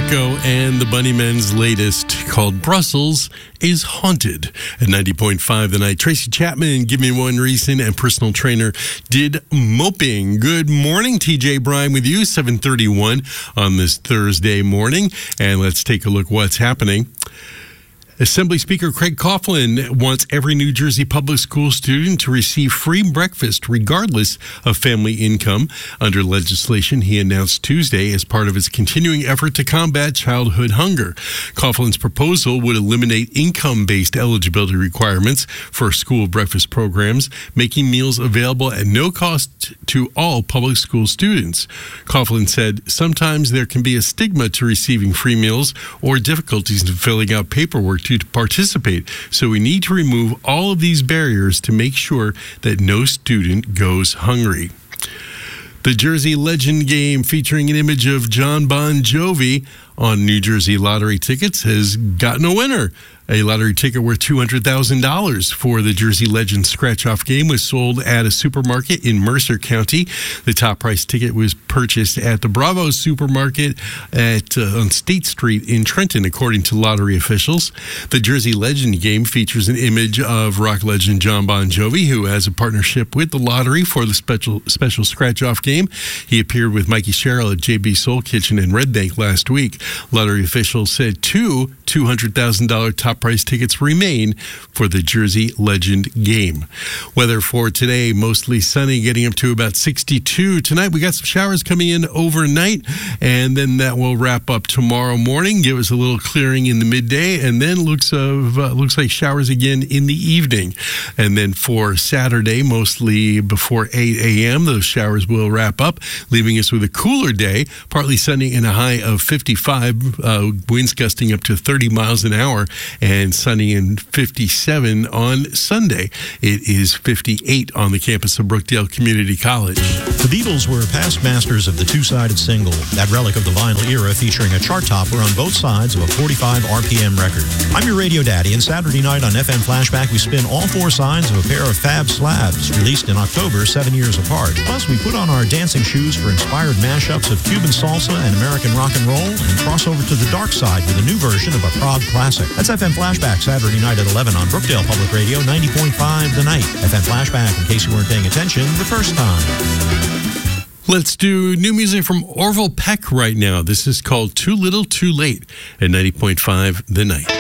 Echo and the Bunnymen's latest, called Brussels is Haunted. At 90.5 The Night, Tracy Chapman, Give Me One Reason, and personal trainer did Moping. Good morning, TJ Bryan with you, 7:31 on this Thursday morning. And let's take a look what's happening. Assembly Speaker Craig Coughlin wants every New Jersey public school student to receive free breakfast regardless of family income. Under legislation he announced Tuesday as part of his continuing effort to combat childhood hunger. Coughlin's proposal would eliminate income-based eligibility requirements for school breakfast programs, making meals available at no cost to all public school students. Coughlin said sometimes there can be a stigma to receiving free meals or difficulties in filling out paperwork to participate, so we need to remove all of these barriers to make sure that no student goes hungry. The Jersey Legend game, featuring an image of John Bon Jovi on New Jersey lottery tickets, has gotten a winner. A lottery ticket worth $200,000 for the Jersey Legend scratch-off game was sold at a supermarket in Mercer County. The top price ticket was purchased at the Bravo supermarket on State Street in Trenton, according to lottery officials. The Jersey Legend game features an image of rock legend John Bon Jovi, who has a partnership with the lottery for the special scratch-off game. He appeared with Mikey Sherrill at JB Soul Kitchen in Red Bank last week. Lottery officials said two $200,000 top price tickets remain for the Jersey Legend game. Weather for today, mostly sunny, getting up to about 62. Tonight we got some showers coming in overnight, and then that will wrap up tomorrow morning, give us a little clearing in the midday, and then looks like showers again in the evening. And then for Saturday, mostly before 8 a.m., those showers will wrap up, leaving us with a cooler day, partly sunny and a high of 55, winds gusting up to 30 miles an hour, and sunny and 57 on Sunday. It is 58 on the campus of Brookdale Community College. The Beatles were past masters of the two-sided single, that relic of the vinyl era, featuring a chart topper on both sides of a 45 RPM record. I'm your radio daddy, and Saturday night on FM Flashback, we spin all four sides of a pair of Fab Slabs, released in October, 7 years apart. Plus, we put on our dancing shoes for inspired mashups of Cuban salsa and American rock and roll, and cross over to the dark side with a new version of a Prague classic. That's FM Flashback, Saturday night at 11 on Brookdale Public Radio, 90.5 The Night. FM Flashback, in case you weren't paying attention the first time. Let's do new music from Orville Peck right now. This is called Too Little Too Late at 90.5 The Night.